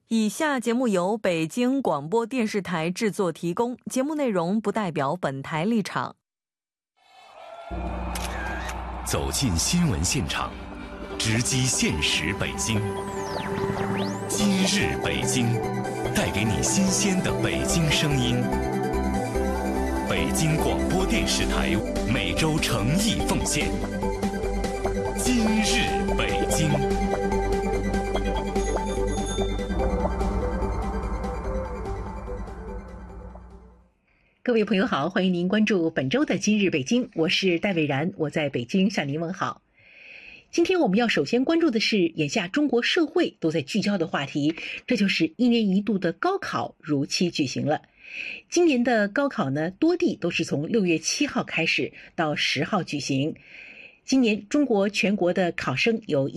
以下节目由北京广播电视台制作提供，节目内容不代表本台立场。 走进新闻现场，直击现实北京。今日北京，带给你新鲜的北京声音。北京广播电视台每周诚意奉献。今日北京。 各位朋友好，欢迎您关注本周的今日北京，我是戴伟然，我在北京向您问好。今天我们要首先关注的是眼下中国社会都在聚焦的话题，这就是一年一度的高考如期举行了。今年的高考呢，多地都是从6月7号开始到10号举行。今年中国全国的考生有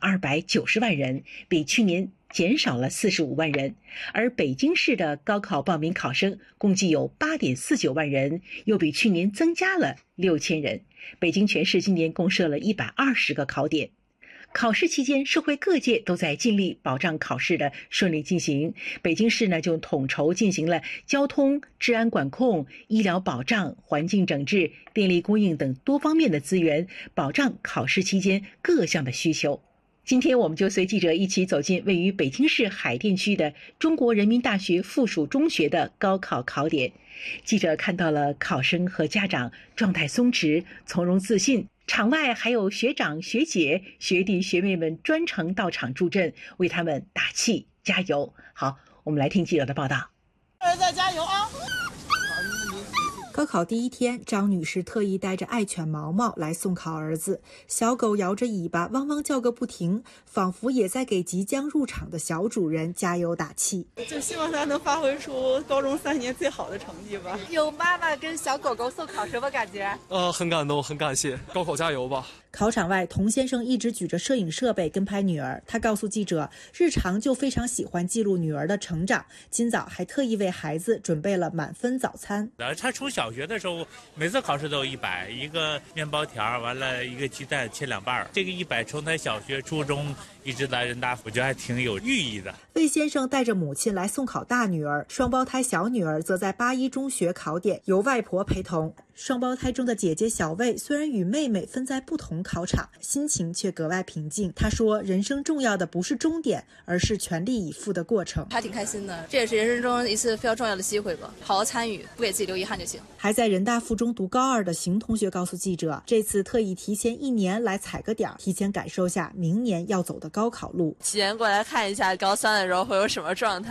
1290万人，比去年减少了45万人，而北京市的高考报名考生共计有8.49万人，又比去年增加了6000人。北京全市今年共设了120个考点。考试期间，社会各界都在尽力保障考试的顺利进行。北京市呢就统筹进行了交通、治安管控、医疗保障、环境整治、电力供应等多方面的资源，保障考试期间各项的需求。今天我们就随记者一起走进位于北京市海淀区的中国人民大学附属中学的高考考点。记者看到了考生和家长状态松弛、从容自信，场外还有学长学姐、学弟学妹们专程到场助阵，为他们打气加油。好，我们来听记者的报道。 儿子加油啊！ 高考第一天，张女士特意带着爱犬毛毛来送考儿子，小狗摇着尾巴汪汪叫个不停，仿佛也在给即将入场的小主人加油打气。 就希望他能发挥出高中3年最好的成绩吧。 有妈妈跟小狗狗送考，什么感觉？ 很感动，很感谢，高考加油吧。 考场外，童先生一直举着摄影设备跟拍女儿。他告诉记者，日常就非常喜欢记录女儿的成长，今早还特意为孩子准备了满分早餐。 他从小学的时候，每次考试都有100，一个面包条，完了一个鸡蛋切2半。这个100从他小学、初中一直到人大，我觉得还挺有寓意的。 魏先生带着母亲来送考大女儿，双胞胎小女儿则在81中学考点，由外婆陪同。双胞胎中的姐姐小魏虽然与妹妹分在不同考场，心情却格外平静。她说，人生重要的不是终点，而是全力以赴的过程。 还挺开心的，这也是人生中一次非常重要的机会吧，好好参与，不给自己留遗憾就行。 还在人大附中读高2的邢同学告诉记者，这次特意提前1年来踩个点，提前感受下明年要走的高考路。 提前过来看一下高3的时候会有什么状态。